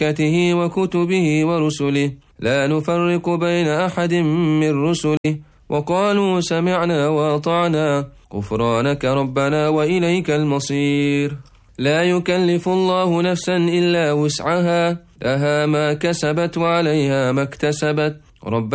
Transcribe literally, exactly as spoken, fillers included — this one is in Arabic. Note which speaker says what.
Speaker 1: وملائكته وكتبه ورسله لا نفرق بين أحد من رسله وقالوا سمعنا وأطعنا غفرانك ربنا وإليك المصير. لا يكلف الله نفسا إلا وسعها لها ما كسبت وعليها ما اكتسبت. ربنا